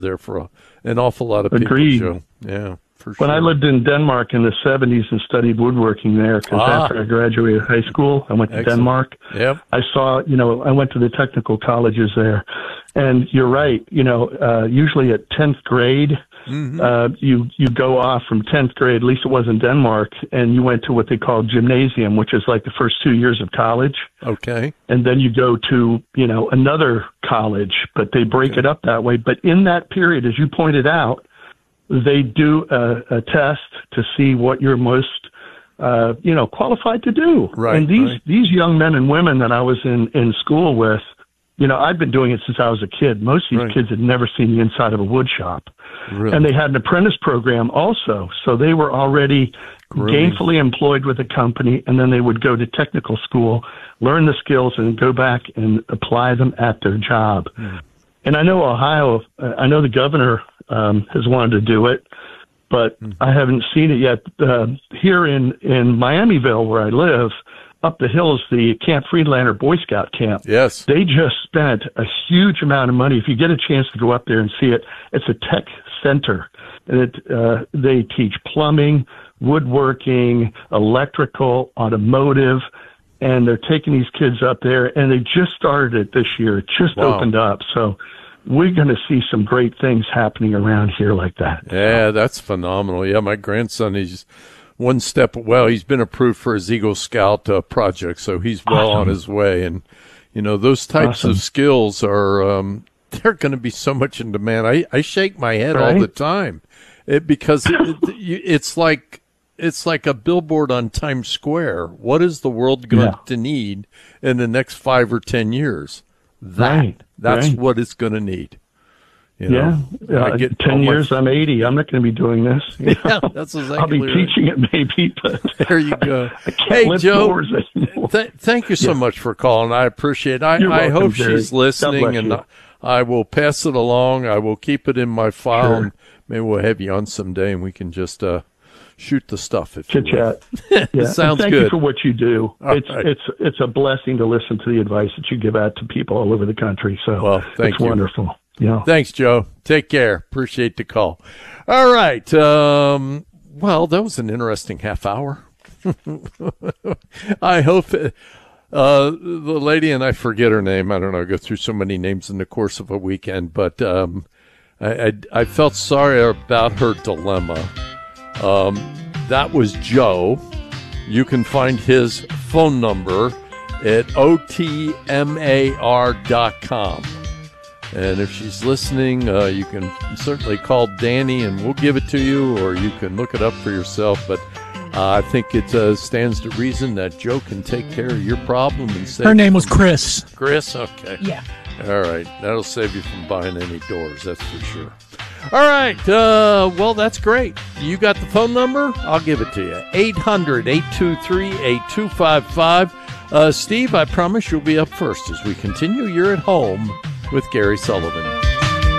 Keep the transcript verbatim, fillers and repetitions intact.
there for a, an awful lot of people, Agreed. Joe. Yeah, for sure. When I lived in Denmark in the seventies and studied woodworking there, because Ah. after I graduated high school, I went to Excellent. Denmark. Yep. I saw, you know, I went to the technical colleges there. And you're right, you know, uh, usually at tenth grade, Mm-hmm. uh, you, you go off from tenth grade, at least it was in Denmark, and you went to what they call gymnasium, which is like the first two years of college. Okay. And then you go to, you know, another college, but they break Okay. it up that way. But in that period, as you pointed out, they do a, a test to see what you're most, uh, you know, qualified to do. Right, And these, right. these young men and women that I was in, in school with, you know, I've been doing it since I was a kid. Most of these Right. kids had never seen the inside of a wood shop. Really? And they had an apprentice program also. So they were already Really? gainfully employed with a company, and then they would go to technical school, learn the skills, and go back and apply them at their job. Hmm. And I know Ohio, uh, I know the governor um, has wanted to do it, but Hmm. I haven't seen it yet. Uh, here in, in Miamiville, where I live, up the hill is the Camp Friedlander Boy Scout camp. Yes. They just spent a huge amount of money. If you get a chance to go up there and see it, it's a tech center. And it, uh, they teach plumbing, woodworking, electrical, automotive, and they're taking these kids up there, and they just started it this year. It just Wow. opened up. So we're going to see some great things happening around here like that. Yeah, that's phenomenal. Yeah, my grandson, he's one step, well, he's been approved for his Eagle Scout uh, project, so he's well Awesome. on his way. And, you know, those types Awesome. of skills are, um, they're going to be so much in demand. I, I shake my head all Right. the time it, because it, it, you- it's like, it's like a billboard on Times Square. What is the world going Yeah. to need in the next five or ten years? That, Right, that's right. what it's going to need. You Yeah, know, I uh, get all ten my- years, I'm eighty. I'm not going to be doing this. you Yeah, know? that's exactly I'll be right. teaching it maybe, but There you go. I can't Hey, lift Joe, doors anymore. th- thank you so Yeah. much for calling. I appreciate it. I, You're I welcome, hope Jerry. she's God listening, bless and you. I will pass it along. I will keep it in my file, Sure. and maybe we'll have you on someday, and we can just uh, shoot the stuff. If you Chit will. chat. Yeah. Sounds and thank good. you for what you do. All it's right. it's it's a blessing to listen to the advice that you give out to people all over the country. So Well, thank it's you. wonderful. Yeah. Thanks, Joe. Take care. Appreciate the call. All right. Um, well, that was an interesting half hour. I hope uh, the lady, and I forget her name. I don't know. I go through so many names in the course of a weekend, but um, I, I, I felt sorry about her dilemma. Um, that was Joe. You can find his phone number at O T M A R dot com. And if she's listening, uh, you can certainly call Danny and we'll give it to you, or you can look it up for yourself. But uh, I think it uh, stands to reason that Joe can take care of your problem and save Her name you was from- Chris. Chris? Okay. Yeah. All right. That'll save you from buying any doors, that's for sure. All right. Uh, well, that's great. You got the phone number? I'll give it to you. eight hundred, eight two three, eight two five five. Uh, Steve, I promise you'll be up first as we continue. You're at home with Gary Sullivan.